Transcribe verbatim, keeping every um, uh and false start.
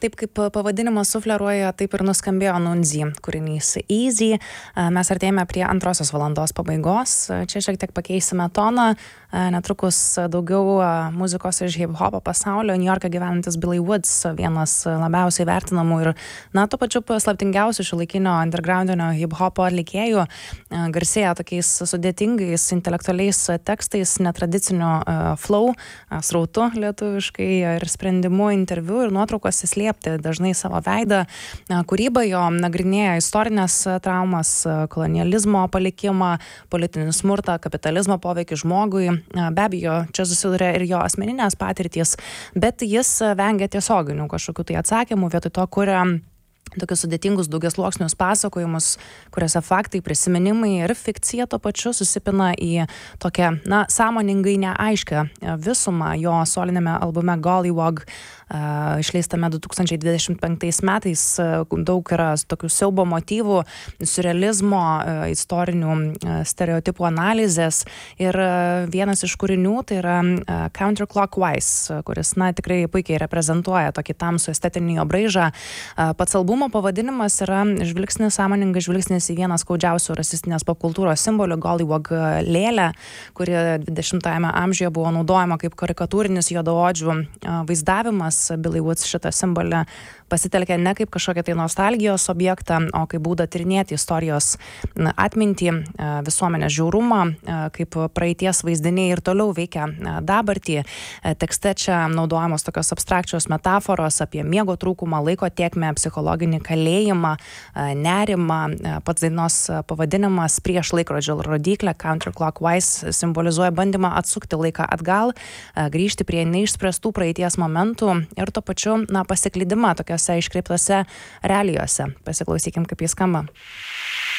taip kaip pavadinimas sufleruoja, taip ir nuskambėjo Nunzi kūrinys Easy. Mes artėjame prie antrosios valandos pabaigos. Čia šiek tiek pakeisime toną. Netrukus daugiau muzikos iš hip-hopo pasaulio. New York'e gyvenantis Billy Woods, vienas labiausiai vertinamų ir, na, tuo pačiu paslaptingiausių šiuolaikinio undergroundinio hip-hopo atlikėjų, garsėja tokiais sudėtingais intelektualiais tekstais, netradiciniu uh, flow, uh, srautu lietuviškai ir sprendimu interviu ir nuotraukose slėpti dažnai savo veidą. Uh, kūryba jo nagrinėja istorinės traumas, uh, kolonializmo palikimą, politinį smurtą, kapitalizmo poveikį žmogui. Be abejo, čia susiduria ir jo asmeninės patirtys, bet jis vengia tiesioginių kažkokių tai atsakymų, vietoj to kuria tokius sudėtingus daugiasluoksnius pasakojimus, kuriuose faktai, prisiminimai ir fikcija tuo pačiu susipina į tokią, na, sąmoningai neaiškę visumą. Jo solinėme albume Gollywog, uh, išleistame du tūkstančiai dvidešimt penktais metais, uh, daug yra tokių siaubo motyvų, surrealizmo, uh, istorinių uh, stereotipų analizės ir uh, vienas iš kūrinių tai yra uh, Counterclockwise, kuris, na, tikrai puikiai reprezentuoja tokį tamsų estetinį jo braižą. Uh, pats albumas pavadinimas yra žvilgsnis, sąmoningas žvilgsnis į vieną skaudžiausių rasistinės popkultūros simbolių, Gollywog lėlę, kuri dvidešimtajame amžiuje buvo naudojama kaip karikatūrinis juodaodžių vaizdavimas. Billy Woods šitą simbolį pasitelkė ne kaip kažkokią tai nostalgijos objektą, o kaip būdą tyrinėti istorijos atmintį, visuomenės žiaurumą, kaip praeities vaizdiniai ir toliau veikia dabartį. Tekste čia naudojamos tokios abstrakčios metaforos apie miego trūkumą, laiko tėkmę, psichologinį kalėjimą, nerimą. Pats dainos pavadinimas prieš laikrodžio rodyklę, Counterclockwise, simbolizuoja bandymą atsukti laiką atgal, grįžti prie neišspręstų praeities momentų ir tuo pačiu, na, pasiklydimą tokiose iškreiptose realijose. Pasiklausykim, kaip jis skamba.